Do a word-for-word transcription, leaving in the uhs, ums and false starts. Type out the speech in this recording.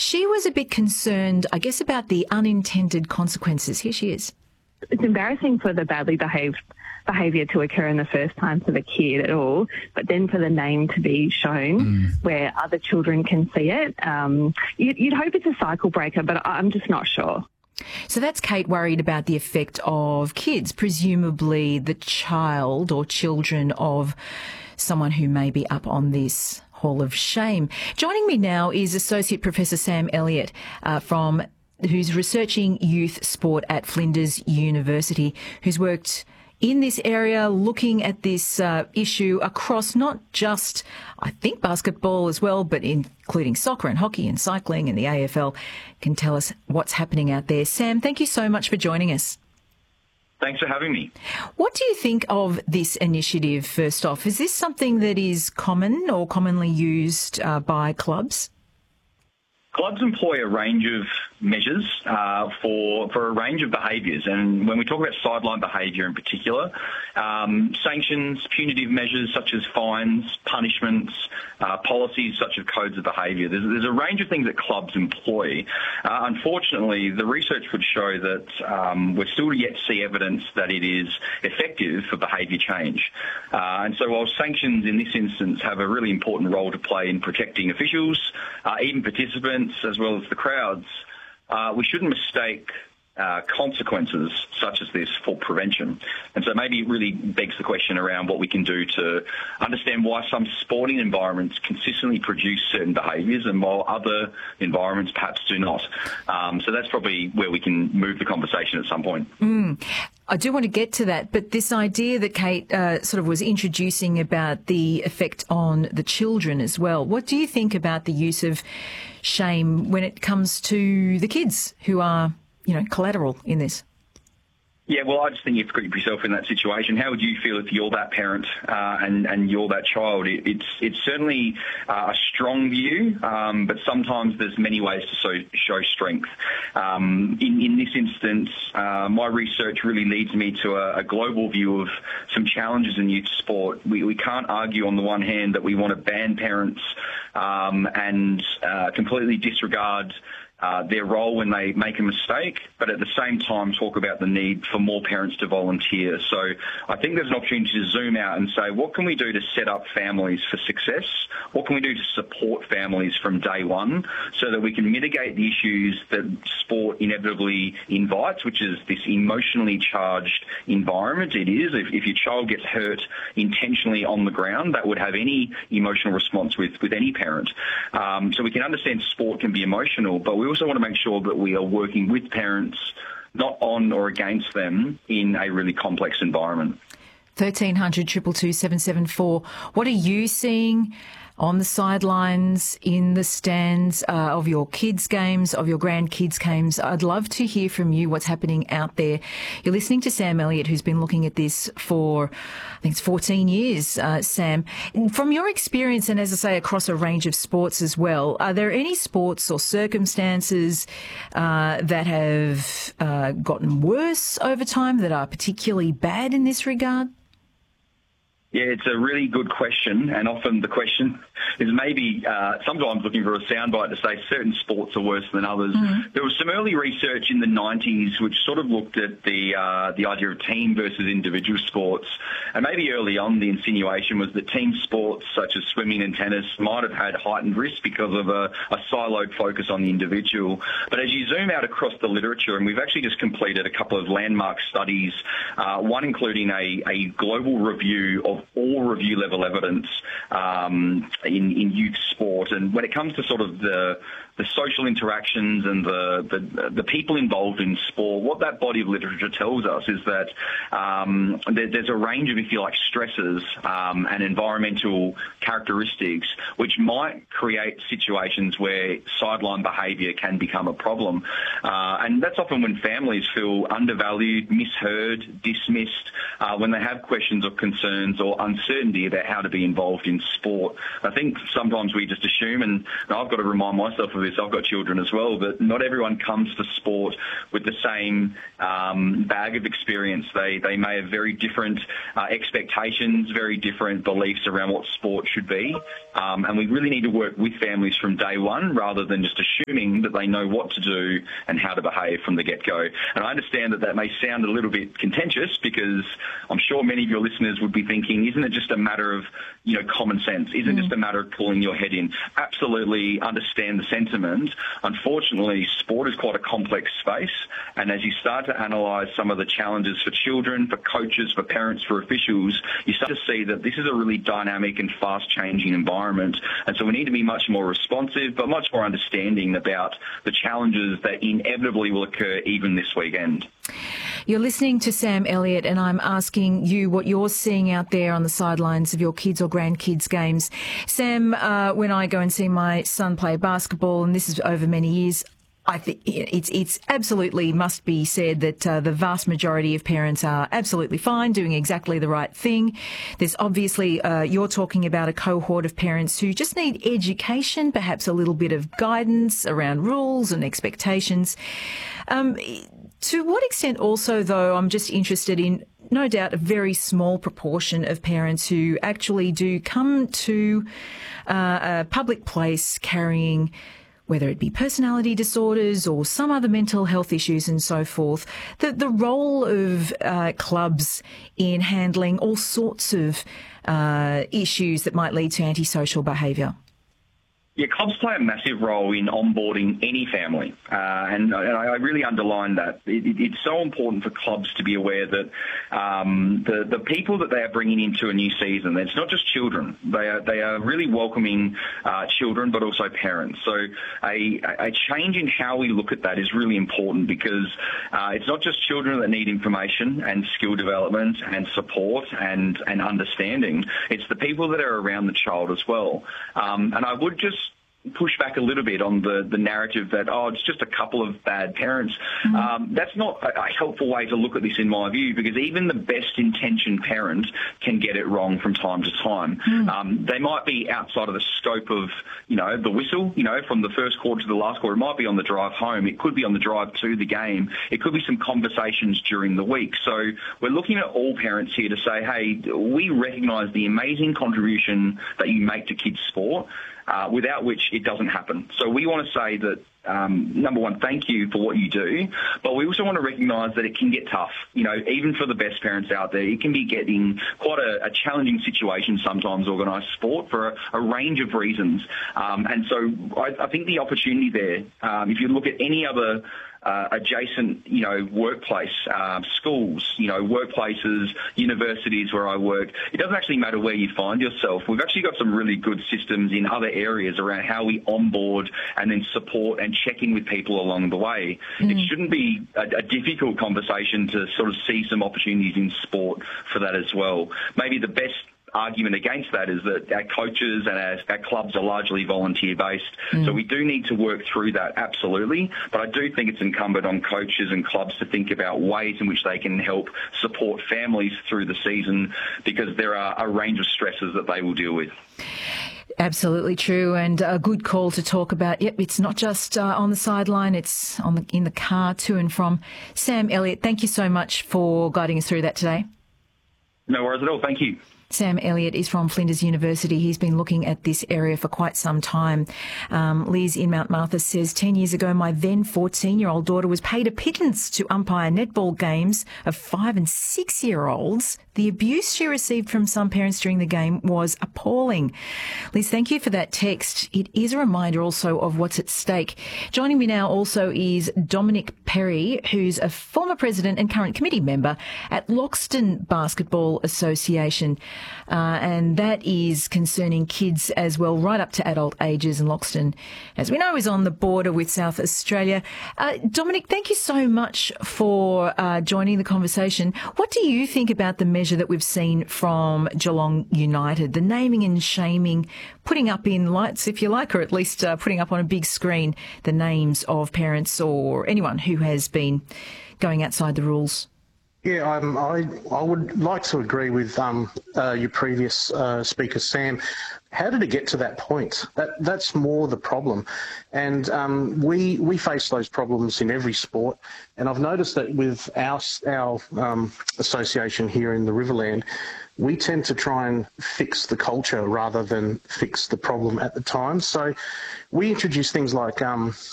she was a bit concerned, I guess, about the unintended consequences. Here she is. It's embarrassing for the badly behaved behaviour to occur in the first time for the kid at all, but then for the name to be shown mm. where other children can see it. Um, you'd, you'd hope it's a cycle breaker, but I'm just not sure. So that's Kate worried about the effect of kids, presumably the child or children of someone who may be up on this Hall of Shame. Joining me now is Associate Professor Sam Elliott uh, from who's researching youth sport at Flinders University, who's worked in this area, looking at this uh, issue across not just, I think, basketball as well, but including soccer and hockey and cycling and the A F L, can tell us what's happening out there. Sam, thank you so much for joining us. Thanks for having me. What do you think of this initiative, first off? Is this something that is common or commonly used uh, by clubs? Clubs employ a range of measures uh, for for a range of behaviours, and when we talk about sideline behaviour in particular, um, sanctions, punitive measures such as fines, punishments, uh, policies such as codes of behaviour. There's, there's a range of things that clubs employ. Uh, unfortunately, the research would show that um, we're still yet to see evidence that it is effective for behaviour change. Uh, and so while sanctions in this instance have a really important role to play in protecting officials, uh, even participants, as well as the crowds, uh, we shouldn't mistake uh, consequences such as this for prevention. And so maybe it really begs the question around what we can do to understand why some sporting environments consistently produce certain behaviours and while other environments perhaps do not. Um, so that's probably where we can move the conversation at some point. Mm. I do want to get to that, but this idea that Kate uh, sort of was introducing about the effect on the children as well, what do you think about the use of shame when it comes to the kids who are, you know, collateral in this? Yeah, well, I just think you have to put yourself in that situation. How would you feel if you're that parent uh, and, and you're that child? It, it's it's certainly uh, a strong view, um, but sometimes there's many ways to so, show strength. Um, in, in this instance, uh, my research really leads me to a, a global view of some challenges in youth sport. We, we can't argue on the one hand that we want to ban parents um, and uh, completely disregard Uh, their role when they make a mistake, but at the same time talk about the need for more parents to volunteer. So I think there's an opportunity to zoom out and say, what can we do to set up families for success? What can we do to support families from day one so that we can mitigate the issues that sport inevitably invites, which is this emotionally charged environment it is. If, if your child gets hurt intentionally on the ground, that would have any emotional response with, with any parent. Um, so we can understand sport can be emotional, but we we also want to make sure that we are working with parents, not on or against them, in a really complex environment. thirteen hundred, two two two, seven seven four. What are you seeing on the sidelines, in the stands uh, of your kids' games, of your grandkids' games? I'd love to hear from you what's happening out there. You're listening to Sam Elliott, who's been looking at this for, I think it's fourteen years, uh, Sam. From your experience, and as I say, across a range of sports as well, are there any sports or circumstances uh, that have uh, gotten worse over time, that are particularly bad in this regard? Yeah, it's a really good question, and often the question is maybe uh, sometimes looking for a soundbite to say certain sports are worse than others. Mm-hmm. There was some early research in the nineties which sort of looked at the uh, the idea of team versus individual sports, and maybe early on the insinuation was that team sports such as swimming and tennis might have had heightened risk because of a, a siloed focus on the individual. But as you zoom out across the literature, and we've actually just completed a couple of landmark studies, uh, one including a, a global review of all review level evidence um, in, in youth sport. And when it comes to sort of the the social interactions and the, the the people involved in sport, what that body of literature tells us is that um, there, there's a range of, if you like, stresses um, and environmental characteristics which might create situations where sideline behaviour can become a problem. Uh, and that's often when families feel undervalued, misheard, dismissed, uh, when they have questions or concerns or uncertainty about how to be involved in sport. I think sometimes we just assume, and I've got to remind myself of this. I've got children as well, but not everyone comes to sport with the same um, bag of experience. They they may have very different uh, expectations, very different beliefs around what sport should be, um, and we really need to work with families from day one rather than just assuming that they know what to do and how to behave from the get-go. And I understand that that may sound a little bit contentious, because I'm sure many of your listeners would be thinking, isn't it just a matter of, you know, common sense? Isn't it mm. just a matter of pulling your head in? Absolutely understand the sentiment. Unfortunately, sport is quite a complex space, and as you start to analyse some of the challenges for children, for coaches, for parents, for officials, you start to see that this is a really dynamic and fast-changing environment, and so we need to be much more responsive, but much more understanding about the challenges that inevitably will occur even this weekend. You're listening to Sam Elliott, and I'm asking you what you're seeing out there on the sidelines of your kids' or grandkids' games. Sam, uh, when I go and see my son play basketball, and this is over many years, I think it's it's absolutely must be said that uh, the vast majority of parents are absolutely fine, doing exactly the right thing. There's obviously, uh, you're talking about a cohort of parents who just need education, perhaps a little bit of guidance around rules and expectations. Um, to what extent also, though, I'm just interested in, no doubt, a very small proportion of parents who actually do come to uh, a public place carrying, whether it be personality disorders or some other mental health issues and so forth, the, the role of uh, clubs in handling all sorts of uh, issues that might lead to antisocial behaviour. Yeah, clubs play a massive role in onboarding any family, uh, and, and I really underline that. It, it, it's so important for clubs to be aware that um, the the people that they are bringing into a new season, it's not just children. They are they are really welcoming uh, children, but also parents. So a, a change in how we look at that is really important, because uh, it's not just children that need information and skill development and support and, and understanding. It's the people that are around the child as well. Um, and I would just push back a little bit on the, the narrative that, oh, it's just a couple of bad parents. Mm-hmm. Um, that's not a, a helpful way to look at this, in my view, because even the best-intentioned parent can get it wrong from time to time. Mm-hmm. Um, they might be outside of the scope of, you know, the whistle, you know, from the first quarter to the last quarter. It might be on the drive home. It could be on the drive to the game. It could be some conversations during the week. So we're looking at all parents here to say, hey, we recognise the amazing contribution that you make to kids' sport, Uh, without which it doesn't happen. So we want to say that, um, number one, thank you for what you do, but we also want to recognise that it can get tough. You know, even for the best parents out there, it can be getting quite a, a challenging situation sometimes, organised sport, for a, a range of reasons. Um, and so I, I think the opportunity there, um, if you look at any other Uh, adjacent, you know, workplace, uh, schools, you know, workplaces, universities where I work. It doesn't actually matter where you find yourself. We've actually got some really good systems in other areas around how we onboard and then support and check in with people along the way. Mm. It shouldn't be a, a difficult conversation to sort of see some opportunities in sport for that as well. Maybe the best argument against that is that our coaches and our, our clubs are largely volunteer-based. Mm. So we do need to work through that, absolutely. But I do think it's incumbent on coaches and clubs to think about ways in which they can help support families through the season, because there are a range of stresses that they will deal with. Absolutely true, and a good call to talk about. Yep, it's not just uh, on the sideline, it's on the, in the car to and from. Sam Elliott, thank you so much for guiding us through that today. No worries at all. Thank you. Sam Elliott is from Flinders University. He's been looking at this area for quite some time. Um, Liz in Mount Martha says, ten years ago, my then fourteen-year-old daughter was paid a pittance to umpire netball games of five and six-year-olds. The abuse she received from some parents during the game was appalling. Liz, thank you for that text. It is a reminder also of what's at stake. Joining me now also is Dominic Perry, who's a former president and current committee member at Loxton Basketball Association. Uh, and that is concerning kids as well, right up to adult ages. And Loxton, as we know, is on the border with South Australia. Uh, Dominic, thank you so much for uh, joining the conversation. What do you think about the measure that we've seen from Geelong United, the naming and shaming, putting up in lights, if you like, or at least uh, putting up on a big screen the names of parents or anyone who has been going outside the rules? Yeah, um, I I would like to agree with um, uh, your previous uh, speaker, Sam. How did it get to that point? That that's more the problem, and um, we we face those problems in every sport. And I've noticed that with our our um, association here in the Riverland, we tend to try and fix the culture rather than fix the problem at the time. So we introduce things like um,